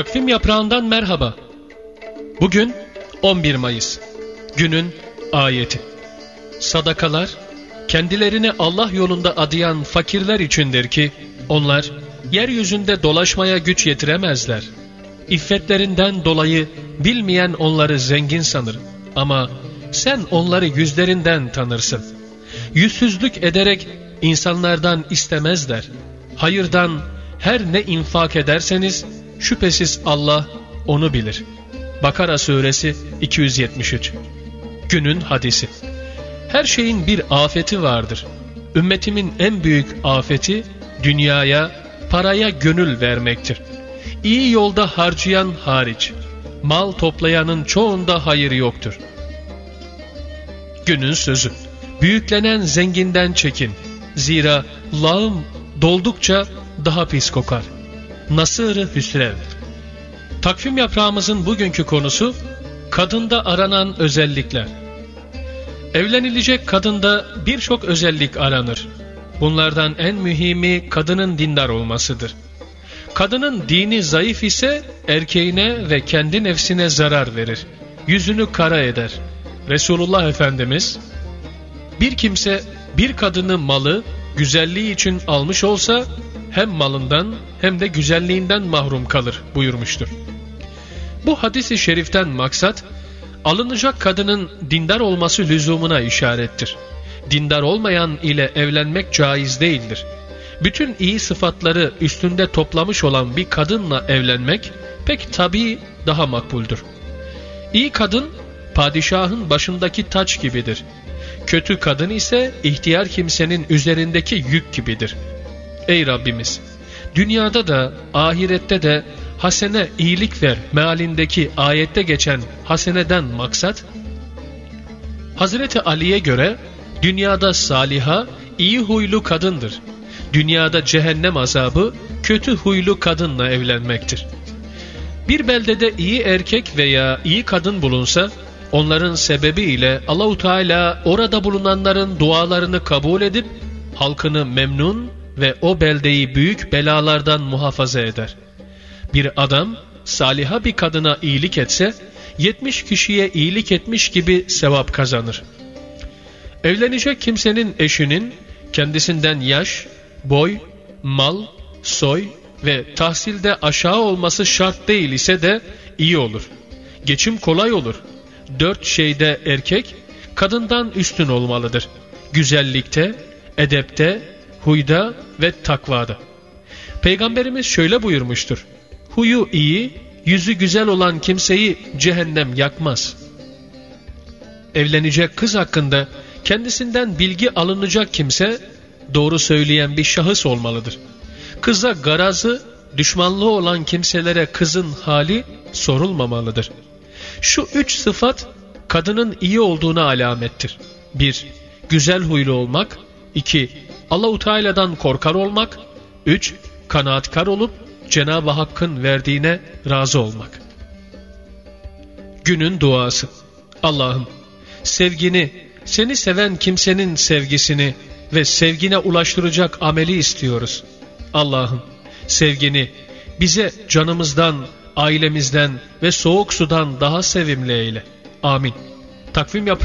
Takvim yaprağından merhaba. Bugün 11 Mayıs. Günün ayeti. Sadakalar, kendilerini Allah yolunda adayan fakirler içindir ki, onlar yeryüzünde dolaşmaya güç yetiremezler. İffetlerinden dolayı bilmeyen onları zengin sanır. Ama sen onları yüzlerinden tanırsın. Yüzsüzlük ederek insanlardan istemezler. Hayırdan her ne infak ederseniz, şüphesiz Allah onu bilir. Bakara suresi 273. Günün hadisi. Her şeyin bir afeti vardır. Ümmetimin en büyük afeti, dünyaya, paraya gönül vermektir. İyi yolda harcayan hariç, mal toplayanın çoğunda hayır yoktur. Günün sözü. Büyüklenen zenginden çekin. Zira lağım doldukça daha pis kokar. Nasır-ı Hüsrev. Takvim yaprağımızın bugünkü konusu, kadında aranan özellikler. Evlenilecek kadında birçok özellik aranır. Bunlardan en mühimi kadının dindar olmasıdır. Kadının dini zayıf ise erkeğine ve kendi nefsine zarar verir. Yüzünü kara eder. Resulullah Efendimiz, bir kimse bir kadını malı, güzelliği için almış olsa hem malından hem de güzelliğinden mahrum kalır buyurmuştur. Bu hadis-i şeriften maksat, alınacak kadının dindar olması lüzumuna işarettir. Dindar olmayan ile evlenmek caiz değildir. Bütün iyi sıfatları üstünde toplamış olan bir kadınla evlenmek pek tabii daha makbuldür. İyi kadın, padişahın başındaki taç gibidir. Kötü kadın ise ihtiyar kimsenin üzerindeki yük gibidir. Ey Rabbimiz! Dünyada da ahirette de hasene iyilik ver mealindeki ayette geçen haseneden maksat, Hazreti Ali'ye göre dünyada saliha, iyi huylu kadındır. Dünyada cehennem azabı kötü huylu kadınla evlenmektir. Bir beldede iyi erkek veya iyi kadın bulunsa, onların sebebiyle Allah-u Teala orada bulunanların dualarını kabul edip halkını memnun ve o beldeyi büyük belalardan muhafaza eder. Bir adam saliha bir kadına iyilik etse 70 kişiye iyilik etmiş gibi sevap kazanır. Evlenecek kimsenin eşinin kendisinden yaş, boy, mal, soy ve tahsilde aşağı olması şart değil ise de iyi olur. Geçim kolay olur. 4 şeyde erkek kadından üstün olmalıdır. Güzellikte, edepte, huyda ve takvada. Peygamberimiz şöyle buyurmuştur: huyu iyi, yüzü güzel olan kimseyi cehennem yakmaz. Evlenecek kız hakkında kendisinden bilgi alınacak kimse, doğru söyleyen bir şahıs olmalıdır. Kıza garazı, düşmanlığı olan kimselere kızın hali sorulmamalıdır. Şu 3 sıfat kadının iyi olduğuna alamettir. 1. Güzel huylu olmak. 2. Allah-u Teala'dan korkar olmak. 3. Kanaatkar olup Cenab-ı Hakk'ın verdiğine razı olmak. Günün duası. Allah'ım, sevgini, seni seven kimsenin sevgisini ve sevgine ulaştıracak ameli istiyoruz. Allah'ım, sevgini bize canımızdan, ailemizden ve soğuk sudan daha sevimli eyle. Amin. Takvim